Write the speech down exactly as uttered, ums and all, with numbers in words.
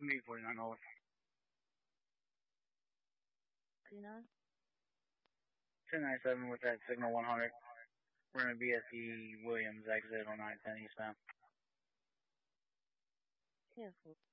B forty-nine over. two nine? two ninety-seven with that signal one hundred. We're going to be at the Williams exit on nine ten eastbound. Careful.